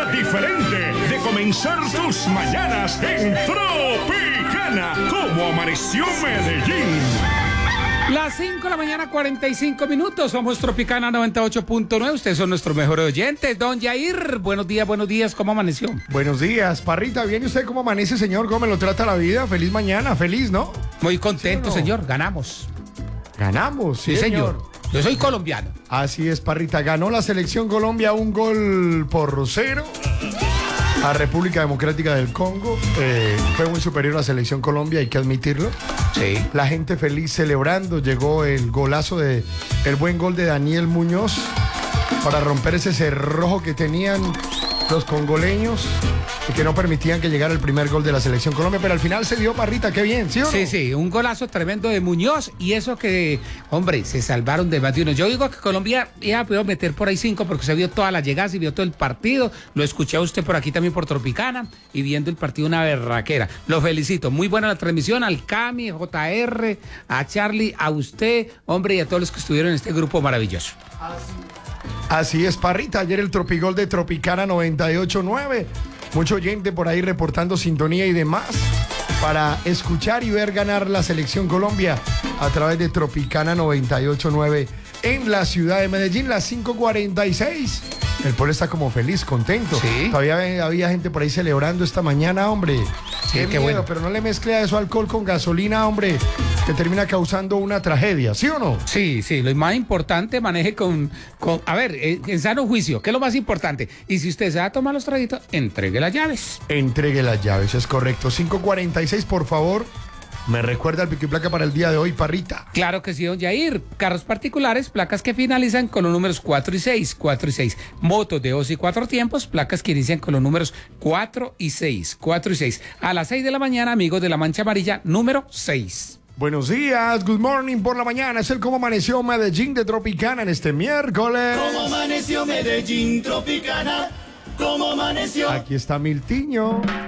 diferente de comenzar tus mañanas en Tropicana. ¿Cómo amaneció Medellín? Las 5 de la mañana, 45 minutos. Somos Tropicana 98.9. Ustedes son nuestros mejores oyentes. Don Yair, buenos días. ¿Cómo amaneció? Buenos días, Parrita. ¿Bien y usted cómo amanece, señor? ¿Cómo me lo trata la vida? Feliz mañana, feliz, ¿no? Muy contento, ¿Sí o no? Señor. Ganamos. Ganamos, Sí, señor. Yo soy colombiano. Así es, Parrita. Ganó la selección Colombia 1-0 a República Democrática del Congo. Fue muy superior a la selección Colombia, hay que admitirlo. Sí. La gente feliz celebrando. Llegó el buen gol de Daniel Muñoz para romper ese cerrojo que tenían los congoleños y que no permitían que llegara el primer gol de la selección Colombia, pero al final se dio, Parrita, qué bien, ¿sí o no? Sí, un golazo tremendo de Muñoz y eso que, hombre, se salvaron de más de uno. Yo digo que Colombia ya pudo meter por ahí 5 porque se vio todas las llegadas y vio todo el partido. Lo escuché a usted por aquí también por Tropicana y viendo el partido una berraquera. Lo felicito, muy buena la transmisión, al Cami, JR, a Charlie, a usted, hombre, y a todos los que estuvieron en este grupo maravilloso. Así es, Parrita. Ayer el Tropigol de Tropicana 98.9. Mucho oyente por ahí reportando sintonía y demás para escuchar y ver ganar la selección Colombia a través de Tropicana 98.9 en la ciudad de Medellín, las 5:46. El pueblo está como feliz, contento. Sí. Todavía había gente por ahí celebrando esta mañana, hombre. Sí, qué miedo, bueno. pero no le mezcle a eso alcohol con gasolina, hombre, que termina causando una tragedia, ¿sí o no? Sí, lo más importante, maneje a ver, en sano juicio, ¿qué es lo más importante? Y si usted se va a tomar los traguitos, entregue las llaves. Entregue las llaves, es correcto. 5:46, por favor. Me recuerda el pico y placa para el día de hoy, Parrita. Claro que sí, don Yair. Carros particulares, placas que finalizan con los números 4 y 6. Motos de 2 y 4 tiempos, placas que inician con los números 4 y 6. A las 6 de la mañana, amigos de la Mancha Amarilla, número 6. Buenos días, good morning por la mañana. Es el Cómo Amaneció Medellín de Tropicana en este miércoles. ¿Cómo amaneció Medellín, Tropicana? ¿Cómo amaneció? Aquí está Miltiño.